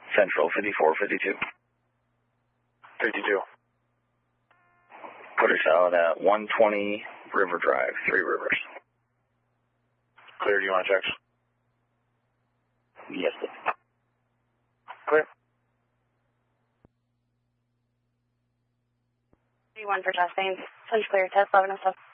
Central 5452. 52. Put us out at 120 River Drive, Three Rivers. Clear, do you want to check? Yes, sir. Clear. 31 for Chastain. Please clear test 1107.